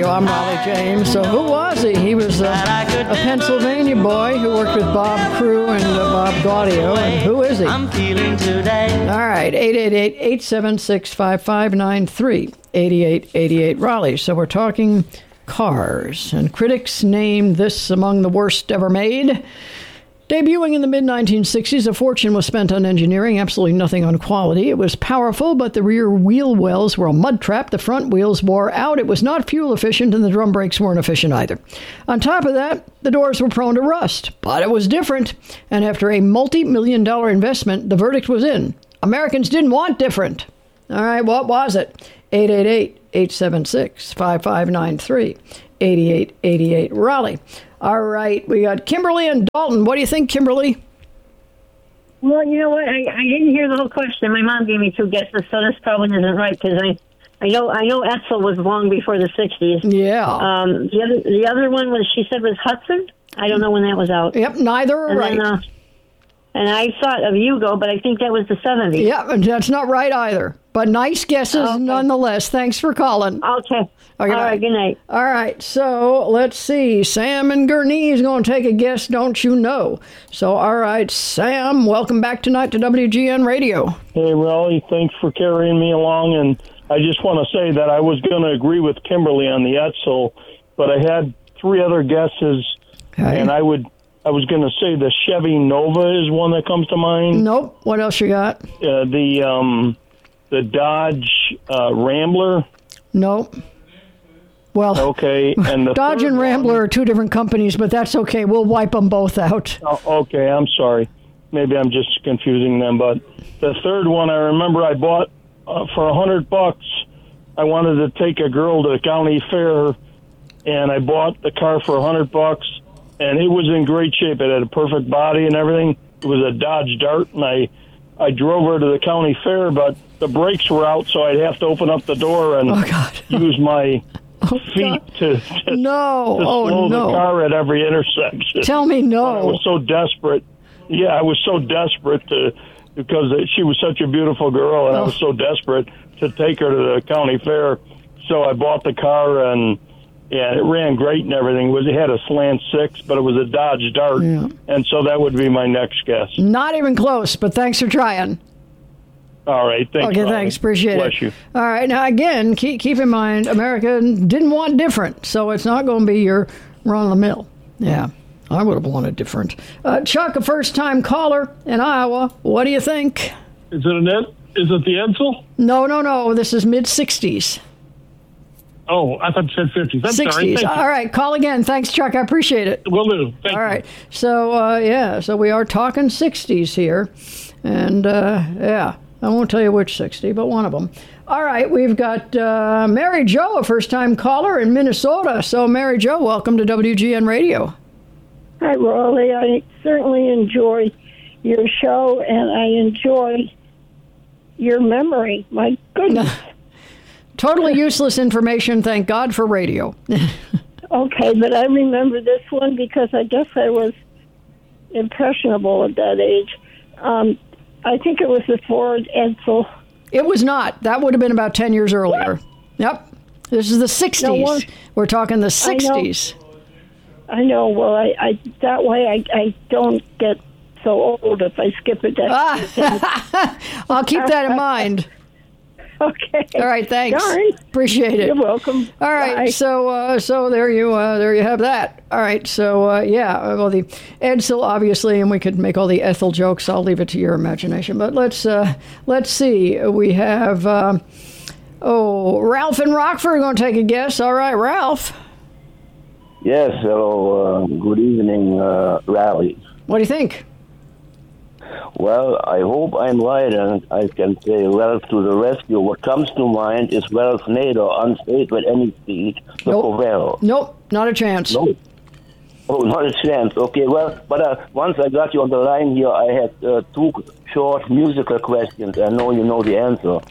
I'm Raleigh James. So who was he? He was a Pennsylvania boy who worked with Bob Crew and Bob Gaudio. And who is he? I'm feeling today. All right, 888-876-5593, 8888 Raleigh. So we're talking cars, and critics named this among the worst ever made. Debuting in the mid-1960s, a fortune was spent on engineering, absolutely nothing on quality. It was powerful, but the rear wheel wells were a mud trap. The front wheels wore out. It was not fuel efficient, and the drum brakes weren't efficient either. On top of that, the doors were prone to rust. But it was different, and after a multi-million-dollar investment, the verdict was in. Americans didn't want different. All right, what was it? 888-876-5593, 8888 Raleigh. All right, we got Kimberly and Dalton. What do you think, Kimberly? Well, you know what? I didn't hear the whole question. My mom gave me two guesses, so this probably isn't right because I know Edsel was long before the 60s. Yeah. The other one was she said was Hudson. I don't know when that was out. Yep, neither are right. Then, and I thought of Yugo, but I think that was the 70s. Yeah, that's not right either. But nice guesses nonetheless. Thanks for calling. Okay. All right, good night. All right, so let's see. Sam and Gurnee is going to take a guess, don't you know? So, all right, Sam, welcome back tonight to WGN Radio. Hey, Raleigh, thanks for carrying me along. And I just want to say that I was going to agree with Kimberly on the Edsel, but I had three other guesses, and I was going to say the Chevy Nova is one that comes to mind. Nope. What else you got? The Dodge Rambler. Nope. Well, okay, and the Dodge and Rambler are two different companies, but that's okay. We'll wipe them both out. Oh, okay, I'm sorry. Maybe I'm just confusing them. But the third one, I remember I bought for $100. I wanted to take a girl to the county fair, and I bought the car for $100, and it was in great shape. It had a perfect body and everything. It was a Dodge Dart, and I drove her to the county fair, but the brakes were out, so I'd have to open up the door and use my feet to slow the car at every intersection. Tell me no. I was so desperate. Yeah, I was so desperate because she was such a beautiful girl, and I was so desperate to take her to the county fair. So I bought the car, and it ran great and everything. It had a slant six, but it was a Dodge Dart, and so that would be my next guess. Not even close, but thanks for trying. All right, thanks. Okay, thanks. Appreciate it. Bless you. All right, now again, keep in mind, America didn't want different, so it's not going to be your run-of-the-mill. Yeah, I would have wanted different. Chuck, a first-time caller in Iowa. What do you think? Is it the Edsel? No. This is mid-60s. Oh, I thought you said 50s. I'm 60s. sorry. All right, call again. Thanks, Chuck. I appreciate it. Will do. Thank you. All right. So, so we are talking 60s here. And, I won't tell you which 60, but one of them. All right, we've got Mary Jo, a first-time caller in Minnesota. So, Mary Jo, welcome to WGN Radio. Hi, Raleigh. I certainly enjoy your show, and I enjoy your memory. My goodness. Totally useless information. Thank God for radio. Okay, but I remember this one because I guess I was impressionable at that age. I think it was the Ford Edsel. It was not. That would have been about 10 years earlier. What? Yep. This is the 60s. No, we're talking the 60s. I know. Well, I that way I don't get so old if I skip a decade. I'll keep that in mind. Okay. All right. Thanks. Darn. Appreciate it. You're welcome. All right. Bye. So there you have that. All right. So well, the Edsel obviously, and we could make all the Ethel jokes. I'll leave it to your imagination. But let's see. We have Ralph in Rockford are going to take a guess. All right, Ralph. Yes. Hello. Good evening, Raleigh. What do you think? Well, I hope I'm right, and I can say Ralph to the rescue. What comes to mind is Ralph Nader, unstayed with any speed, the Povero. Nope, not a chance. Nope. Oh, not a chance. Okay, well, but once I got you on the line here, I had two short musical questions. I know you know the answer.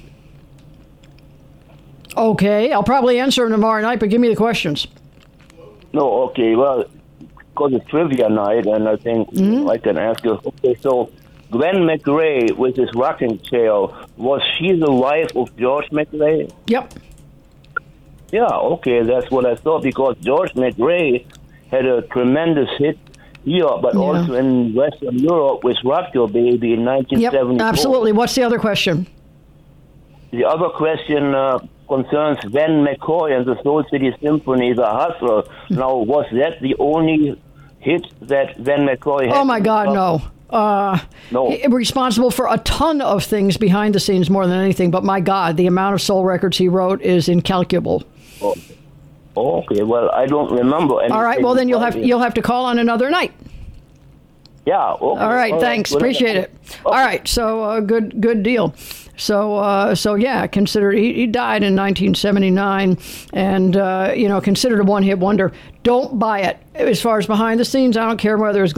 Okay, I'll probably answer them tomorrow night, but give me the questions. No, okay, well, because it's trivia night, and I think I can ask you. Okay, so Gwen McRae with his rocking chair, was she the wife of George McRae? Yep. Yeah, okay, that's what I thought, because George McRae had a tremendous hit here, but also in Western Europe with Rock Your Baby in 1974. Yep, absolutely. What's the other question? The other question concerns Van McCoy and the Soul City Symphony, The Hustler. Now, was that the only hit that Van McCoy had? Oh, my God, no. No. Responsible for a ton of things behind the scenes more than anything, but my God, the amount of soul records he wrote is incalculable. Oh. Okay, well, I don't remember anything. All right, well, then you'll have to call on another night. Yeah, okay. All right, thanks. Appreciate it. Okay. All right, so good deal. So yeah, consider he died in 1979, and considered a one-hit wonder. Don't buy it. As far as behind the scenes, I don't care whether it's